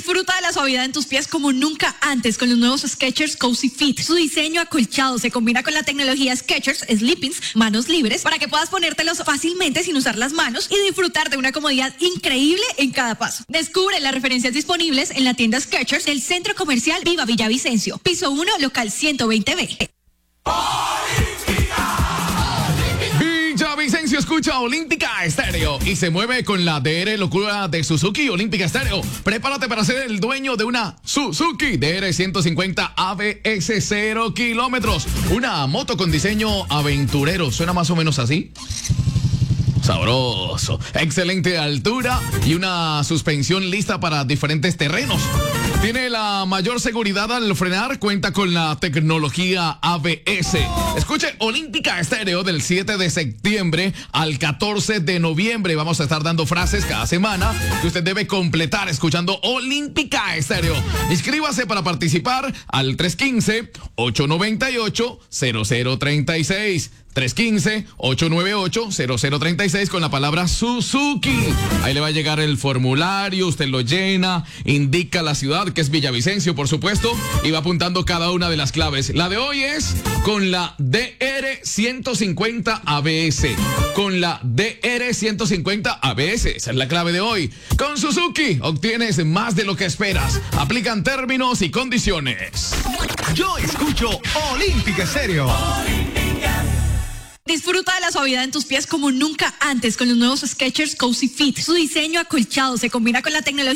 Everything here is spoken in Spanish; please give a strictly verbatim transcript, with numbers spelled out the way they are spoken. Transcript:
Disfruta de la suavidad en tus pies como nunca antes con los nuevos Skechers Cozy Fit. Su diseño acolchado se combina con la tecnología Skechers Sleep-ins, manos libres, para que puedas ponértelos fácilmente sin usar las manos y disfrutar de una comodidad increíble en cada paso. Descubre las referencias disponibles en la tienda Skechers del Centro Comercial Viva Villavicencio, piso uno, local ciento veinte B. Villavicencio escucha Olímpica Estéreo y se mueve con la D R locura de Suzuki Olímpica Estéreo. Prepárate para ser el dueño de una Suzuki D R ciento cincuenta A B S cero kilómetros. Una moto con diseño aventurero. ¿Suena más o menos así? Sabroso, excelente altura y una suspensión lista para diferentes terrenos. Tiene la mayor seguridad al frenar, cuenta con la tecnología A B S. Escuche Olímpica Estéreo del siete de septiembre al catorce de noviembre. Vamos a estar dando frases cada semana que usted debe completar escuchando Olímpica Estéreo. Inscríbase para participar al tres uno cinco, ocho nueve ocho, cero cero tres seis. tres uno cinco, ocho nueve ocho, cero cero tres seis con la palabra Suzuki. Ahí le va a llegar el formulario, usted lo llena, indica la ciudad, que es Villavicencio, por supuesto, y va apuntando cada una de las claves. La de hoy es con la D R ciento cincuenta A B S. Con la D R ciento cincuenta A B S. Esa es la clave de hoy. Con Suzuki obtienes más de lo que esperas. Aplican términos y condiciones. Yo escucho Olímpica Estéreo. Disfruta de la suavidad en tus pies como nunca antes con los nuevos Skechers Cozy Fit. Su diseño acolchado se combina con la tecnología